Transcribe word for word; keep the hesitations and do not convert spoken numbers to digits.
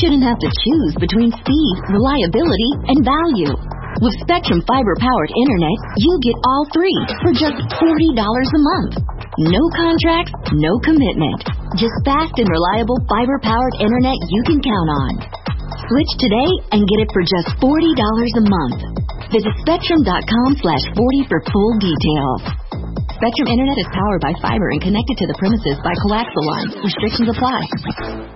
shouldn't have to choose between speed, reliability, and value. With Spectrum fiber-powered internet, you get all three for just forty dollars a month. No contracts, no commitment. Just fast and reliable fiber-powered internet you can count on. Switch today and get it for just forty dollars a month. Visit Spectrum.com slash 40 for full details. Spectrum Internet is powered by fiber and connected to the premises by coaxial lines. Restrictions apply.